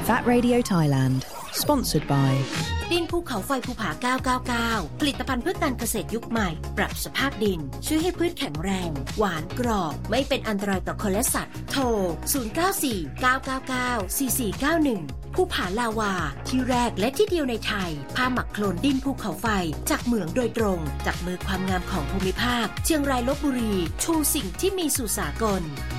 VAT Radio Thailand Sponsored by ดินภูเขาไฟภูผา999ผลิตภัณฑ์เพื่อการเกษตรยุคใหม่ปรับสภาพดินช่วยให้พืชแข็งแรงหวานกรอบไม่เป็นอันตรายต่อคนและสัตว์โทร0949994491ภูผาลาวาที่แรกและที่เดียวในไทยผ้าหมักโคลนดินภูเขาไฟจากเหมืองโดยตรงจากมือความงามของภูมิภาคเชียงรายลพบุรีชูสิ่งที่มีสู่สากล